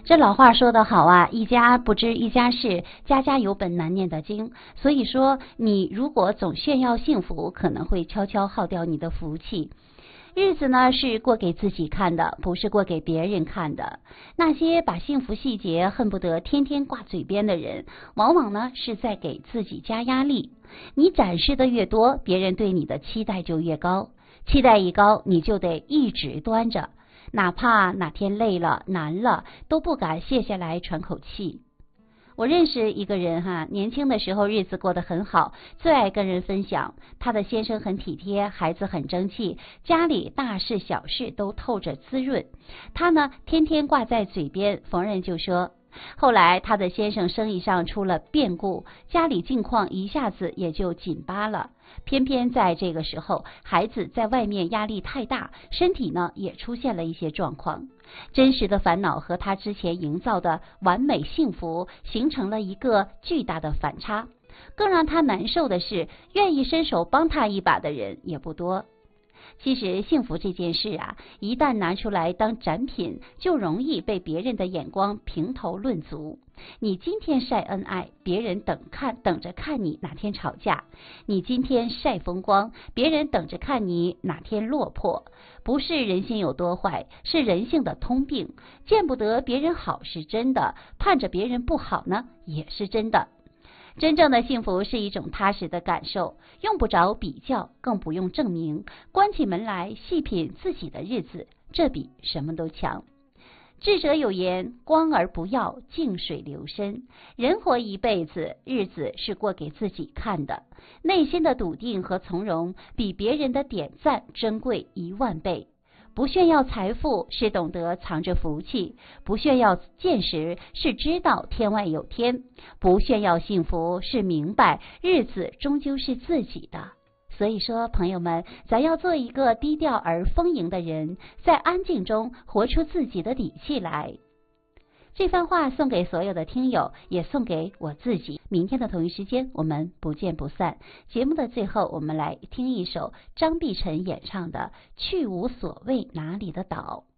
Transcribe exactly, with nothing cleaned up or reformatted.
这老话说得好啊，一家不知一家事，家家有本难念的经。所以说，你如果总炫耀幸福，可能会悄悄耗掉你的福气。日子呢是过给自己看的，不是过给别人看的。那些把幸福细节恨不得天天挂嘴边的人，往往呢是在给自己加压力。你展示的越多，别人对你的期待就越高，期待一高，你就得一直端着。哪怕哪天累了难了，都不敢卸下来喘口气。我认识一个人哈，年轻的时候日子过得很好，最爱跟人分享。他的先生很体贴，孩子很争气，家里大事小事都透着滋润。他呢，天天挂在嘴边，逢人就说。后来他的先生生意上出了变故，家里境况一下子也就紧巴了。偏偏在这个时候，孩子在外面压力太大，身体呢也出现了一些状况。真实的烦恼和他之前营造的完美幸福形成了一个巨大的反差。更让他难受的是，愿意伸手帮他一把的人也不多。其实幸福这件事啊，一旦拿出来当展品，就容易被别人的眼光评头论足。你今天晒恩爱，别人等看等着看你哪天吵架；你今天晒风光，别人等着看你哪天落魄。不是人心有多坏，是人性的通病。见不得别人好是真的，盼着别人不好呢也是真的。真正的幸福是一种踏实的感受，用不着比较，更不用证明，关起门来细品自己的日子，这比什么都强。智者有言，光而不耀，静水流深。人活一辈子，日子是过给自己看的，内心的笃定和从容比别人的点赞珍贵一万倍。不炫耀财富，是懂得藏着福气；不炫耀见识，是知道天外有天；不炫耀幸福，是明白日子终究是自己的。所以说，朋友们，咱要做一个低调而丰盈的人，在安静中活出自己的底气来。这番话送给所有的听友，也送给我自己。明天的同一时间，我们不见不散。节目的最后，我们来听一首张碧晨演唱的《去无所谓哪里的岛》。